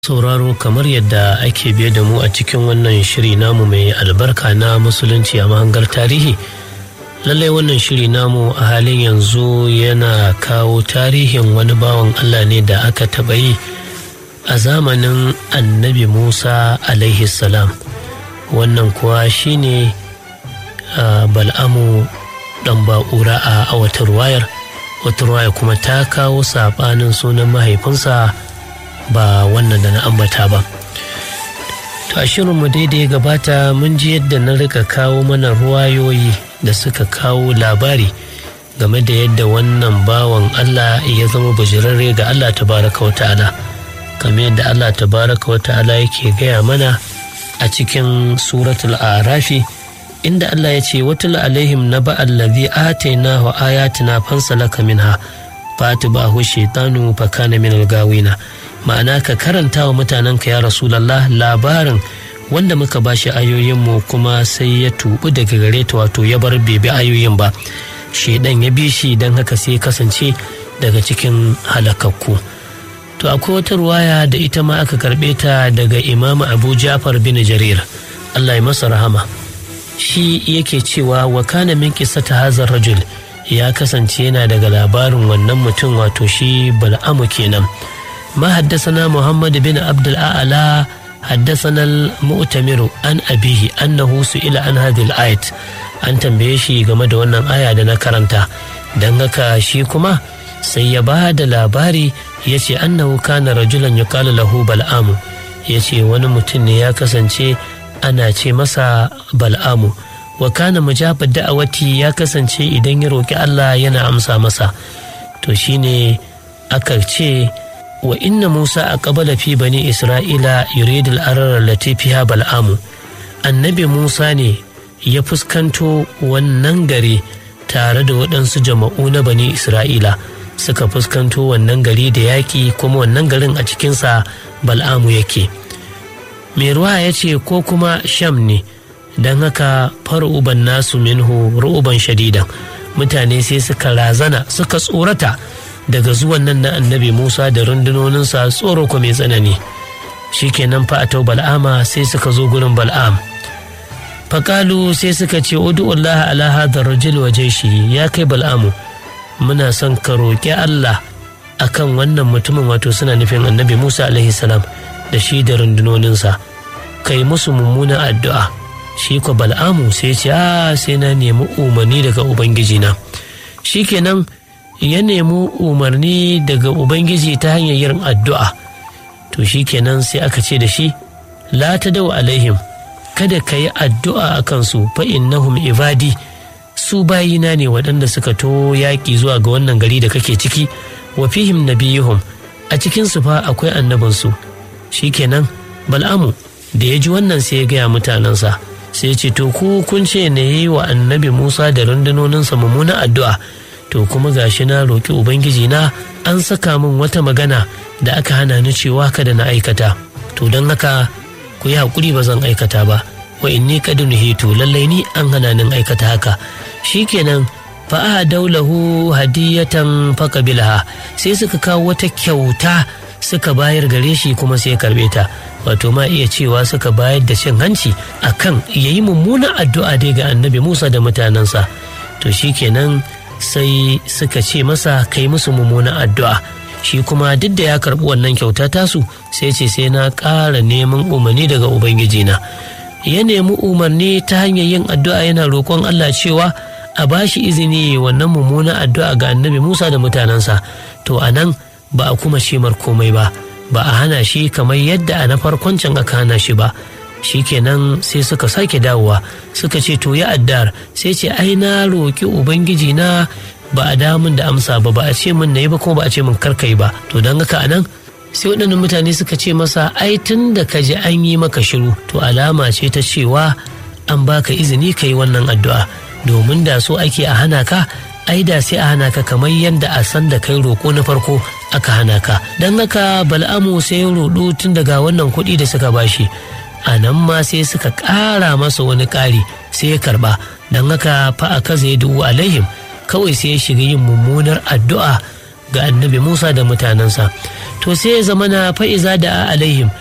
sauraro kamar yadda ake biye da mu a cikin wannan shiri namu mai albarka na musulunci a mahangar tarihi. Lallai wannan shiri namu a halin yanzu yana kawo tarihin wani bawan Allah ne da aka taɓa yi a zamanin annabi Musa alaihi salam. Wannan kuwa shine Bal'amu ɗan ba'ura a wata ruwayar kuma ta kawo saɓanin sunan mahaifinsa ba wannan da na ambata ba. To a shirinmu daidai gabata mun ji yadda na rika kawo mana ruwayoyi da suka kawo labari game da yadda wannan bawan Allah ya zama bujirarre ga Allah tabaraka wa ta'ala, kamar yadda Allah tabaraka wa ta'ala yake gaya mana a cikin suratul A'rafi, inda Allah ya ce watul alaihim naba allazi atainahu ayatina fansalaka minha fatibahu shaytanu fakana minal gawina. Ma'ana ka karanta wa mutanenka ya Rasulallah labarin wanda muka bashi ayoyinmu kuma sai ya tubu daga gare ta, wato ya bar bebe ayoyin ba, shedan ya bi shi don haka sai kasance daga cikin halakakku. To akwai wata ruwaya da ita ma aka karbe ta daga Imam Abu Ja'far bin Jarir, Allah ya masa rahama. Shi yake cewa wa kana min qissati hazar rajul, ya kasance yana daga labarin wannan mutum, wato shi Bal'amu kenan. ما حدثنا محمد بن عبد الأعلى حدثنا المؤتمر عن أبيه أنه سئل عن هذه الآية. an tambaye shi game da wannan aya da na karanta, don haka shi kuma sai ya ba da labari ya ce annahu kana rajulan yuqalu lahu bal'amu, ya ce wani mutum ne ya kasance ana ce masa bal'amu, wa kana mujabad da'awati, ya kasance idan ya roki Allah yana amsa masa. To shine aka ce wa inna Musa a ƙabala fi bani Isra'ila yuridul arar lati fiha bal'amu, annabi Musa ne ya fuskanto wannan gari tare da waɗansu jama'u na bani Isra'ila, suka fuskanto wannan gari da yaƙi, kuma wannan garin a cikinsa bal'amu yake. Mai ruwa ya ce ko kuma Sham ne, don haka far'uban nasu minhu ru'uban shadidan, mutane sai suka razana suka tsorata daga zuwan nan na annabi Musa da rundunoninsa, tsoro ko mai tsanani. Shikenan fa atau Bal'ama, sai suka zo gurin Bal'am. Fakalu sai suka ce ud'ullaha ala hadha ar-rajul wa jayshi, ya kai Bal'amu, muna son ka roƙi Allah akan wannan mutumin, wato suna nufin annabi Musa alaihi salam da shi da rundunoninsa, kai musu mummunan addu'a. Shi ko Bal'amu sai ce sai na nemi umarni daga ubangijina. Shikenan ya nemi umarni daga Ubangiji ta hanyar yin addu'a. To shi kenan sai aka ce da shi, la ta dau alaihim, kada ka yi addu'a a kansu, fa innahum ibadi, su bayina ne waɗanda suka to yaƙi zuwa ga wannan gari da kake ciki, wa fihim nabiyuhum, a cikinsu fa akwai annabinsu. Shi kenan Bal'amu da ya ji wannan sai ya gaya mutanensa, sai ya ce to ku kun ce na yi wa annabi Musa da rundunoninsa mummunan addu'a, to kuma gashi na roƙi Ubangiji na an saka min wata magana da aka hana ni cewa kada na aikata, to don haka ku yi haƙuri ba zan aikata ba, wa inni qad nuhitu, lallai ni an hana ni aikata haka. Shikenan fa daulahu hadiyatan faqabilha, sai suka kawo wata kyauta suka bayar gare shi kuma sai ya karbe ta, wato ma iya cewa suka bayar da cin hanci akan yayi mummunan addu'a dai ga annabi Musa da mutanensa. To shikenan sai suka ce masa kai musu mummunan addu'a. Shi kuma duk da ya karɓi wannan kyauta tasu, sai ce sai na ƙara neman umarni daga Ubangijina. Ya nemi umarni ta hanyar yin addu'a, yana roƙon Allah cewa a ba shi izini wannan mummunan addu'a ga annabi Musa da mutanensa. To a nan ba a kuma cimar komai ba a hana shi kamar yadda a na farkon can aka hana shi ba. Shikenan sai suka sake dawowa suka ce to ya addar, sai ce ai na roƙi Ubangiji na ba a damun da amsa ba a ce min na yi ba kuma ba a ce min karkai ba. To don haka anan sai waɗannan mutane suka ce masa ai tun da ka ji an yi maka shiru, to alama ce ta cewa an baka izini ka yi wannan addu'a, domin da so ake a hana ka, ai da sai a hana ka kamar yadda a san da kai roƙo na farko aka hana ka. Don haka Bal'amu sai ya roɗo tun daga wannan kuɗi da suka bashi, a nan ma sai suka ƙara masa wani ƙari sai ya karɓa. Don haka fa aka zai du'u alaihim, kawai sai ya shiga yin mummunar addu'a ga annabi Musa da mutanensa. to sai ya zama na fa'iza da alaihim